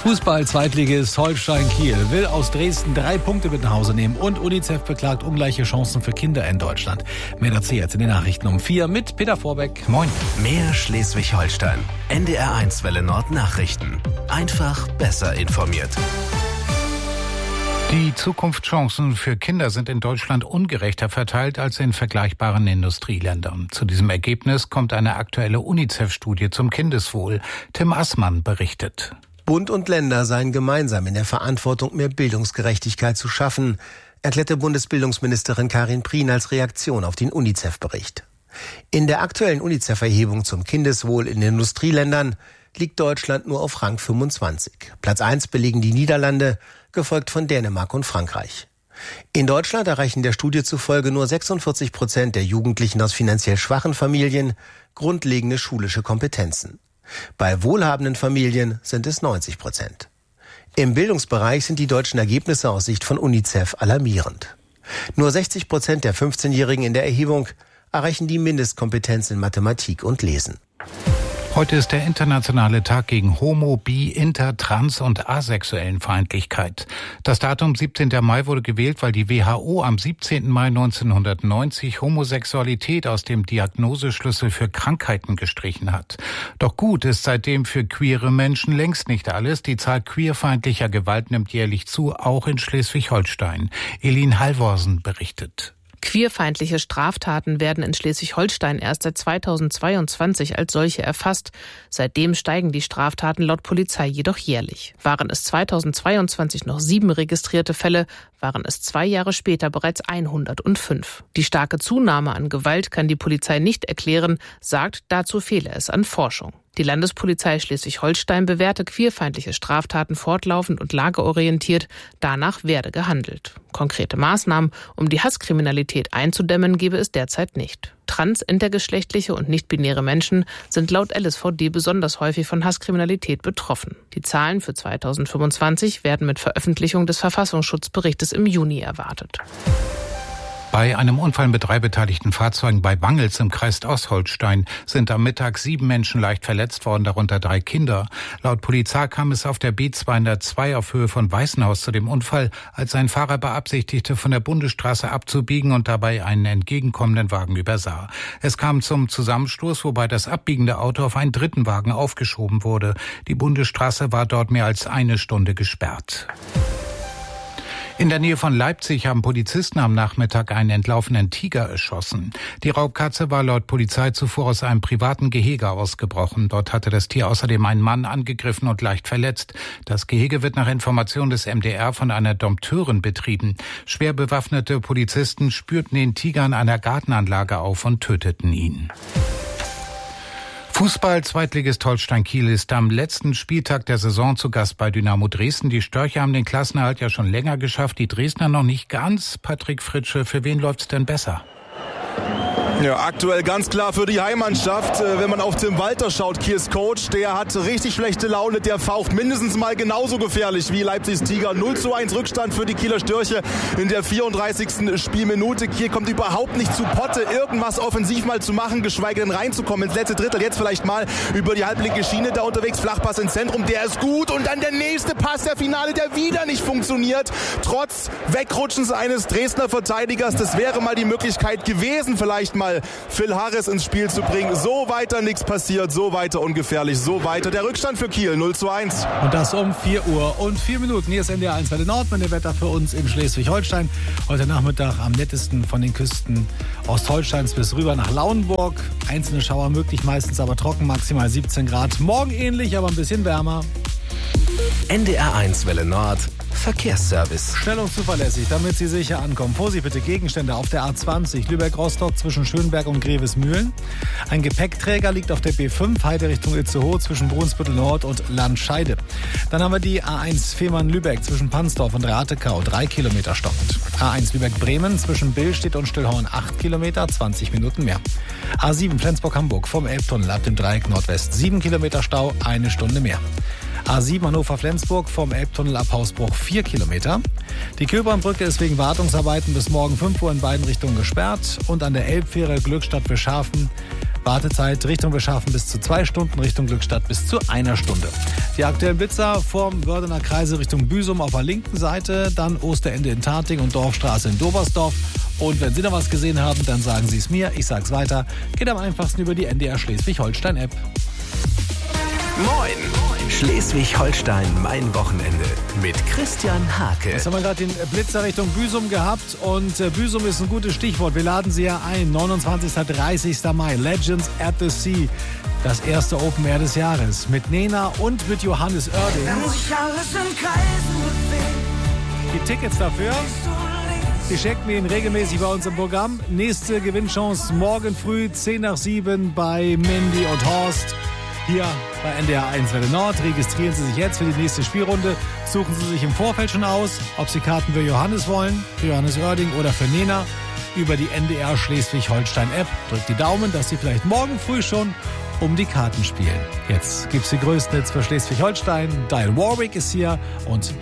Fußball-Zweitligist Holstein Kiel will aus Dresden 3 Punkte mit nach Hause nehmen und UNICEF beklagt ungleiche Chancen für Kinder in Deutschland. Mehr dazu jetzt in den Nachrichten um 4 mit Peter Vorbeck. Moin. Mehr Schleswig-Holstein. NDR1 Welle Nord Nachrichten. Einfach besser informiert. Die Zukunftschancen für Kinder sind in Deutschland ungerechter verteilt als in vergleichbaren Industrieländern. Zu diesem Ergebnis kommt eine aktuelle UNICEF-Studie zum Kindeswohl. Tim Assmann berichtet. Bund und Länder seien gemeinsam in der Verantwortung, mehr Bildungsgerechtigkeit zu schaffen, erklärte Bundesbildungsministerin Karin Prien als Reaktion auf den UNICEF-Bericht. In der aktuellen UNICEF-Erhebung zum Kindeswohl in Industrieländern liegt Deutschland nur auf Rang 25. Platz 1 belegen die Niederlande, gefolgt von Dänemark und Frankreich. In Deutschland erreichen der Studie zufolge nur 46% der Jugendlichen aus finanziell schwachen Familien grundlegende schulische Kompetenzen. Bei wohlhabenden Familien sind es 90%. Im Bildungsbereich sind die deutschen Ergebnisse aus Sicht von UNICEF alarmierend. Nur 60% der 15-Jährigen in der Erhebung erreichen die Mindestkompetenz in Mathematik und Lesen. Heute ist der internationale Tag gegen Homo-, Bi-, Inter-, Trans- und asexuellen Feindlichkeit. Das Datum 17. Mai wurde gewählt, weil die WHO am 17. Mai 1990 Homosexualität aus dem Diagnoseschlüssel für Krankheiten gestrichen hat. Doch gut ist seitdem für queere Menschen längst nicht alles. Die Zahl queerfeindlicher Gewalt nimmt jährlich zu, auch in Schleswig-Holstein. Elin Halvorsen berichtet. Queerfeindliche Straftaten werden in Schleswig-Holstein erst seit 2022 als solche erfasst. Seitdem steigen die Straftaten laut Polizei jedoch jährlich. Waren es 2022 noch 7 registrierte Fälle, waren es 2 Jahre später bereits 105. Die starke Zunahme an Gewalt kann die Polizei nicht erklären, sagt, dazu fehle es an Forschung. Die Landespolizei Schleswig-Holstein bewerte queerfeindliche Straftaten fortlaufend und lageorientiert. Danach werde gehandelt. Konkrete Maßnahmen, um die Hasskriminalität einzudämmen, gebe es derzeit nicht. Trans-, intergeschlechtliche und nicht-binäre Menschen sind laut LSVD besonders häufig von Hasskriminalität betroffen. Die Zahlen für 2025 werden mit Veröffentlichung des Verfassungsschutzberichtes im Juni erwartet. Bei einem Unfall mit 3 beteiligten Fahrzeugen bei Bangels im Kreis Ostholstein sind am Mittag 7 Menschen leicht verletzt worden, darunter 3 Kinder. Laut Polizei kam es auf der B202 auf Höhe von Weißenhaus zu dem Unfall, als ein Fahrer beabsichtigte, von der Bundesstraße abzubiegen und dabei einen entgegenkommenden Wagen übersah. Es kam zum Zusammenstoß, wobei das abbiegende Auto auf einen dritten Wagen aufgeschoben wurde. Die Bundesstraße war dort mehr als 1 Stunde gesperrt. In der Nähe von Leipzig haben Polizisten am Nachmittag einen entlaufenen Tiger erschossen. Die Raubkatze war laut Polizei zuvor aus einem privaten Gehege ausgebrochen. Dort hatte das Tier außerdem einen Mann angegriffen und leicht verletzt. Das Gehege wird nach Information des MDR von einer Dompteurin betrieben. Schwer bewaffnete Polizisten spürten den Tiger in einer Gartenanlage auf und töteten ihn. Fußball-Zweitligist Holstein Kiel ist am letzten Spieltag der Saison zu Gast bei Dynamo Dresden. Die Störche haben den Klassenerhalt ja schon länger geschafft, die Dresdner noch nicht ganz. Patrick Fritsche, für wen läuft's denn besser? Ja, aktuell ganz klar für die Heimmannschaft. Wenn man auf Tim Walter schaut, Kiels Coach, der hat richtig schlechte Laune, der faucht mindestens mal genauso gefährlich wie Leipzigs Tiger. 0:1 Rückstand für die Kieler Störche in der 34. Spielminute. Kiel kommt überhaupt nicht zu Potte, irgendwas offensiv mal zu machen, geschweige denn reinzukommen ins letzte Drittel. Jetzt vielleicht mal über die halblinke Schiene da unterwegs, Flachpass ins Zentrum, der ist gut. Und dann der nächste Pass, der Finale, der wieder nicht funktioniert. Trotz Wegrutschens eines Dresdner Verteidigers, das wäre mal die Möglichkeit gewesen, vielleicht mal Phil Harris ins Spiel zu bringen. So weiter nichts passiert, so weiter ungefährlich, so weiter. Der Rückstand für Kiel 0:1. Und das um 4 Uhr und 4 Minuten. Hier ist NDR1 Welle Nord mit dem Wetter für uns in Schleswig-Holstein. Heute Nachmittag am nettesten von den Küsten Ostholsteins bis rüber nach Lauenburg. Einzelne Schauer möglich, meistens aber trocken, maximal 17 Grad. Morgen ähnlich, aber ein bisschen wärmer. NDR1 Welle Nord Verkehrsservice. Schnell und zuverlässig, damit Sie sicher ankommen. Vorsicht bitte Gegenstände auf der A20 Lübeck-Rostock zwischen Schönberg und Grevesmühlen. Ein Gepäckträger liegt auf der B5 Heide Richtung Itzehoe zwischen Brunsbüttel Nord und Landscheide. Dann haben wir die A1 Fehmarn-Lübeck zwischen Pansdorf und Ratekau 3 Kilometer stockend. A1 Lübeck-Bremen zwischen Billstedt und Stillhorn 8 Kilometer, 20 Minuten mehr. A7 Flensburg-Hamburg vom Elbtunnel ab dem Dreieck Nordwest 7 Kilometer Stau, 1 Stunde mehr. A7 Hannover-Flensburg vom Elbtunnel ab Hausbruch 4 Kilometer. Die Köbernbrücke ist wegen Wartungsarbeiten bis morgen 5 Uhr in beiden Richtungen gesperrt. Und an der Elbfähre Glückstadt-Wischhafen Wartezeit Richtung Wischhafen bis zu 2 Stunden, Richtung Glückstadt bis zu 1 Stunde. Die aktuellen Blitzer vom Wördener Kreise Richtung Büsum auf der linken Seite, dann Osterende in Tating und Dorfstraße in Dobersdorf. Und wenn Sie noch was gesehen haben, dann sagen Sie es mir, ich sag's weiter. Geht am einfachsten über die NDR Schleswig-Holstein-App. Moin! Schleswig-Holstein, mein Wochenende mit Christian Hake. Jetzt haben wir gerade den Blitzer Richtung Büsum gehabt und Büsum ist ein gutes Stichwort. Wir laden Sie ja ein, 29. 30. Mai, Legends at the Sea. Das erste Open Air des Jahres mit Nena und mit Johannes Oerding. Wenn sich alles in Kreisen bewegt. Die Tickets dafür, die checken wir Ihnen regelmäßig bei uns im Programm. Nächste Gewinnchance morgen früh 6:50 bei Mandy und Horst. Hier bei NDR 1 Welle Nord. Registrieren Sie sich jetzt für die nächste Spielrunde. Suchen Sie sich im Vorfeld schon aus, ob Sie Karten für Johannes wollen, für Johannes Oerding oder für Nena. Über die NDR Schleswig-Holstein-App. Drückt die Daumen, dass Sie vielleicht morgen früh schon um die Karten spielen. Jetzt gibt's die größten Hits für Schleswig-Holstein. Dial Warwick ist hier und